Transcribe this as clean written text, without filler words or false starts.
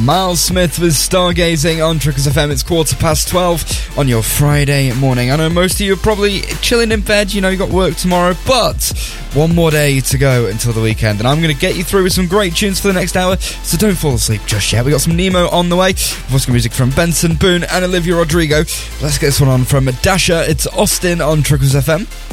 Miles Smith with Stargazing on Trickers FM. It's 12:15 on your Friday morning. I know most of you are probably chilling in bed, you got work tomorrow, but one more day to go until the weekend, and I'm going to get you through with some great tunes for the next hour, so don't fall asleep just yet. We got some Nemo on the way, vocal music from Benson Boone and Olivia Rodrigo. Let's get this one on from Dasha. It's Austin on Trickers FM.